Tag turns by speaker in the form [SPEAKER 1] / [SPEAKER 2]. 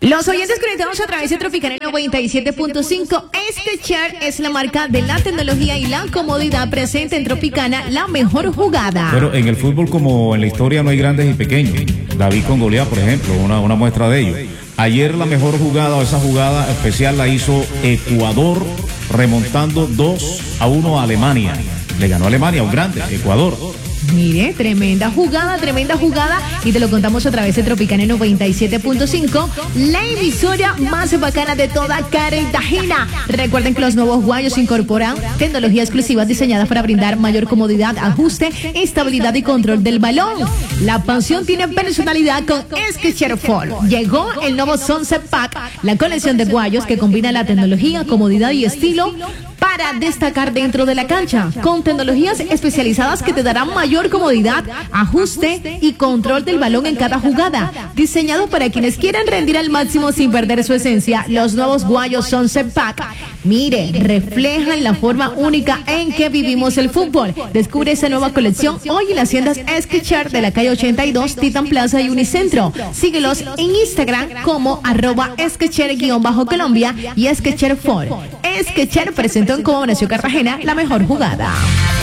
[SPEAKER 1] Los oyentes conectados a través de Tropicana 97.5. Skechers es la marca de la tecnología y la comodidad presente en Tropicana, la mejor jugada.
[SPEAKER 2] Pero en el fútbol, como en la historia, no hay grandes y pequeños. David con Goliat, por ejemplo, una muestra de ello. Ayer la mejor jugada, o esa jugada especial, la hizo Ecuador remontando 2-1 a Alemania. Le ganó a Alemania, un grande, Ecuador.
[SPEAKER 1] Mire, tremenda jugada, y te lo contamos a través de Tropicana 97.5, la emisora más bacana de toda Cartagena. Recuerden que los nuevos guayos incorporan tecnología exclusiva diseñada para brindar mayor comodidad, ajuste, estabilidad y control del balón. La pasión tiene personalidad con Skechers Fall. Llegó el nuevo Sunset Pack, la colección de guayos que combina la tecnología, comodidad y estilo para destacar dentro de la cancha, con tecnologías especializadas que te darán mayor comodidad, ajuste y control del balón en cada jugada. Diseñado para quienes quieran rendir al máximo sin perder su esencia, los nuevos guayos Sunset Pack, mire, reflejan la forma única en que vivimos el fútbol. Descubre esa nueva colección hoy en las tiendas Skechers de la calle 82, Titan Plaza y Unicentro. Síguelos en Instagram como @Skechers_Colombia y Skechers Fall. Skechers presentó en Como Nació Cartagena la mejor jugada.